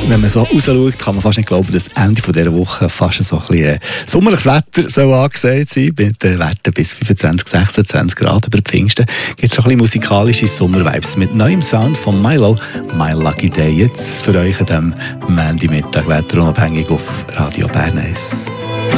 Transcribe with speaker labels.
Speaker 1: wenn man so rausschaut, kann man fast nicht glauben, dass Ende dieser Woche fast so ein bisschen sommerliches Wetter soll angesagt sein. Mit den Werten bis 25, 26 Grad über Pfingsten gibt es schon ein bisschen musikalische Sommervibes mit neuem Sound von Milo. My Lucky Day jetzt für euch an diesem Montagmittag, Wetter unabhängig auf Radio Bern 1.